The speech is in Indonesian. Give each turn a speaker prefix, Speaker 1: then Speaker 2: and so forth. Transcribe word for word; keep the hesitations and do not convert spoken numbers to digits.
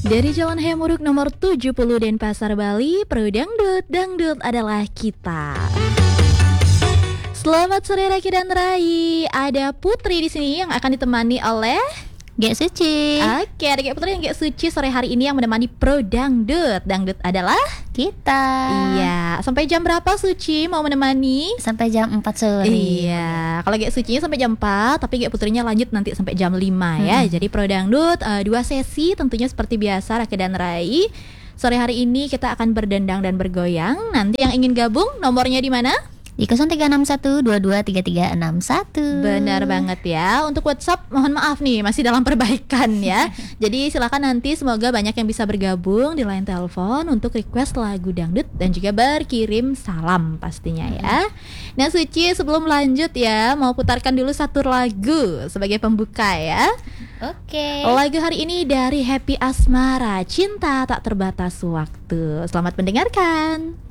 Speaker 1: Dari Jalan Hayamuruk nomor tujuh puluh Denpasar, Bali, Pro Dangdut, Dangdut adalah kita. Selamat sore Raki dan Rai. Ada Putri di sini yang akan ditemani oleh
Speaker 2: Gek Suci.
Speaker 1: Oke, ada Gek Putri yang Gek Suci sore hari ini yang menemani Pro Dangdut. Dangdut adalah
Speaker 2: kita.
Speaker 1: Iya, sampai jam berapa Suci mau menemani?
Speaker 2: Sampai jam empat sore.
Speaker 1: Iya, kalau Gek Sucinya sampai jam empat, tapi Gek Putrinya lanjut nanti sampai jam lima ya.
Speaker 2: Hmm.
Speaker 1: Jadi Pro Dangdut uh, dua sesi tentunya seperti biasa Raki dan Rai. Sore hari ini kita akan berdendang dan bergoyang. Nanti yang ingin gabung nomornya di mana?
Speaker 2: Di nol tiga enam satu dua dua tiga tiga enam satu.
Speaker 1: Benar banget ya. Untuk WhatsApp mohon maaf nih masih dalam perbaikan ya. Jadi silakan nanti semoga banyak yang bisa bergabung di line telepon untuk request lagu dangdut dan juga berkirim salam pastinya ya. Nah Suci, sebelum lanjut ya mau putarkan dulu satu lagu sebagai pembuka ya.
Speaker 2: Oke.
Speaker 1: Lagu hari ini dari Happy Asmara, Cinta Tak Terbatas Waktu. Selamat mendengarkan.